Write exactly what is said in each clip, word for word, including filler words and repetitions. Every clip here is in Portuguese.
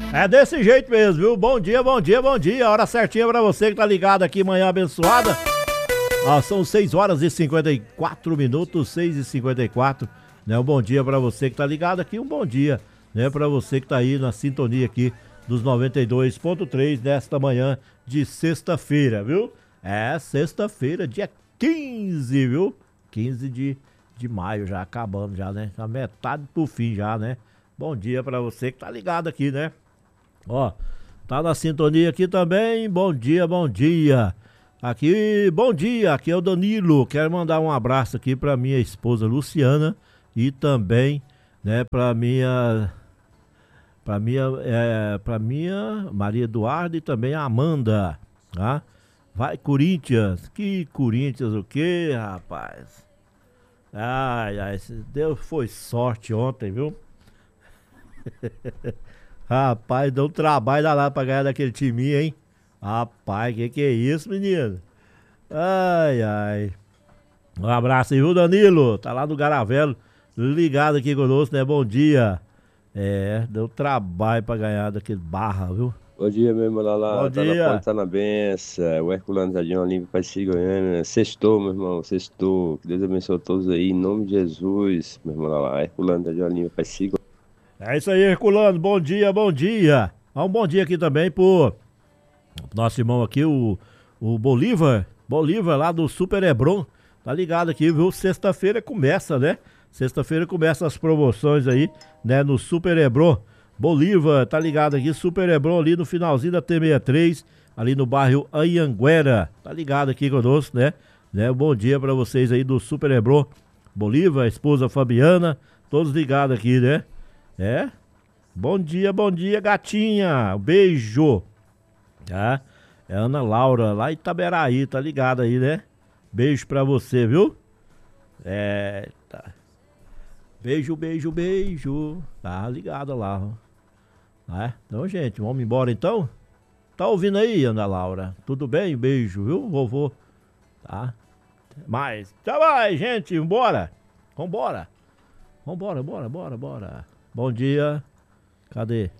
É desse jeito mesmo, viu? Bom dia, bom dia, bom dia. Hora certinha pra você que tá ligado aqui, manhã abençoada. Ó, são seis horas e cinquenta e quatro minutos, seis e cinquenta e quatro, né? Um bom dia pra você que tá ligado aqui, um bom dia, né? Pra você que tá aí na sintonia aqui dos noventa e dois ponto três nesta manhã de sexta-feira, viu? É, sexta-feira, dia quinze, viu? quinze de, de maio, já acabando já, né? A metade pro fim já, né? Bom dia pra você que tá ligado aqui, né? Ó, tá na sintonia aqui também, bom dia, bom dia. Aqui, bom dia, aqui é o Danilo. Quero mandar um abraço aqui pra minha esposa Luciana e também, né, pra minha... Pra minha, é, pra minha Maria Eduarda e também a Amanda, tá? Vai, Corinthians. Que Corinthians o quê, rapaz? Ai, ai, Deus foi sorte ontem, viu? Rapaz, deu um trabalho lá pra ganhar daquele time, hein? Rapaz, que que é isso, menino? Ai, ai. Um abraço aí, viu, Danilo? Tá lá no Garavelo, ligado aqui conosco, né? Bom dia. É, deu trabalho pra ganhar daquele Barra, viu? Bom dia, meu irmão Lala. Bom tá dia. na ponte, tá na benção. O Herculano Jardim Olímpico, Pai Goiânia. Sextou, meu irmão, sextou. Que Deus abençoe todos aí, em nome de Jesus, meu irmão Lala. Herculano Jardim Olímpico, Pai Goiânia. É isso aí, Herculano. Bom dia, bom dia. Há um bom dia aqui também pro nosso irmão aqui, o, o Bolívar. Bolívar lá do Super Hebron. Tá ligado aqui, viu? Sexta-feira começa, né? Sexta-feira começa as promoções aí, né? No Super Hebron. Bolívar, tá ligado aqui? Super Hebron ali no finalzinho da T sessenta e três, ali no bairro Anhanguera. Tá ligado aqui conosco, né? né? Bom dia pra vocês aí do Super Hebron. Bolívar, a esposa Fabiana, todos ligados aqui, né? É? Bom dia, bom dia, gatinha. Beijo. Tá? É Ana Laura, lá em Itaberaí, tá ligado aí, né? Beijo pra você, viu? É... Tá. Beijo, beijo, beijo. Tá ligado lá, ó. É? Então, gente, vamos embora então? Tá ouvindo aí, Ana Laura? Tudo bem? Beijo, viu, vovô? Tá? Mas, tchau, vai, gente, vambora. Vambora. Vambora, bora, bora, bora. Bom dia. Cadê?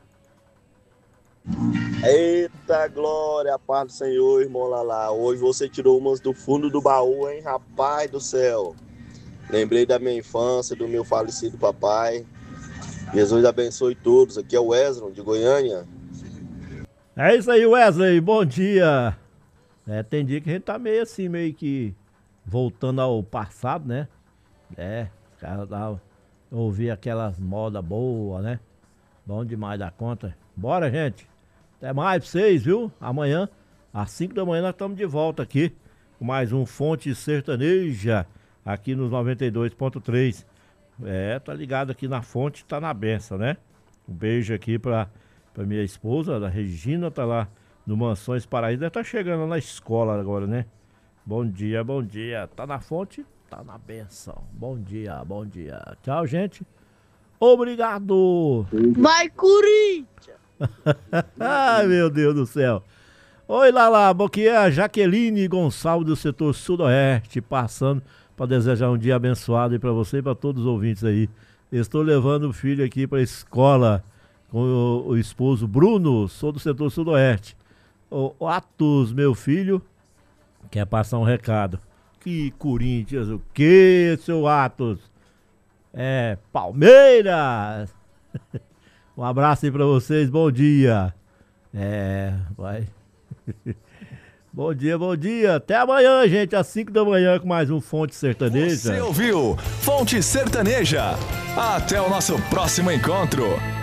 Eita glória, a paz do Senhor, irmão Lala. Hoje você tirou umas do fundo do baú, hein, rapaz do céu. Lembrei da minha infância, do meu falecido papai. Jesus abençoe todos. Aqui é o Wesley, de Goiânia. É isso aí, Wesley. Bom dia. É, tem dia que a gente tá meio assim, meio que voltando ao passado, né? É, os caras davam, ouvir aquelas modas boas, né? Bom demais da conta. Bora, gente. Até mais pra vocês, viu? Amanhã, às cinco da manhã, nós estamos de volta aqui com mais um Fonte Sertaneja aqui nos noventa e dois ponto três. É, tá ligado aqui na fonte, tá na benção, né? Um beijo aqui pra, pra minha esposa, a Regina, tá lá no Mansões Paraíso. Deve tá chegando na escola agora, né? Bom dia, bom dia. Tá na fonte, tá na benção. Bom dia, bom dia. Tchau, gente. Obrigado. Vai, Corinthians! Ai, meu Deus do céu. Oi, Lala, aqui é a Jaqueline Gonçalves do setor sudoeste, passando para desejar um dia abençoado aí para você e para todos os ouvintes aí. Estou levando o filho aqui para a escola com o, o esposo Bruno, sou do setor sudoeste. O Atos, meu filho, quer passar um recado. Que Corinthians, o que, seu Atos? É, Palmeiras! Um abraço aí pra vocês, bom dia. É, vai. Bom dia, bom dia. Até amanhã, gente, às cinco da manhã com mais um Fonte Sertaneja. Você ouviu Fonte Sertaneja. Até o nosso próximo encontro.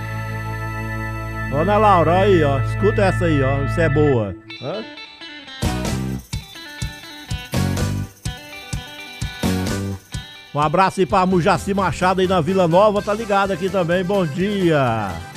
Ana Laura, aí, ó. Escuta essa aí, ó. Isso é boa. Hã? Um abraço aí pra Mujaci Machado aí na Vila Nova, tá ligado aqui também. Bom dia.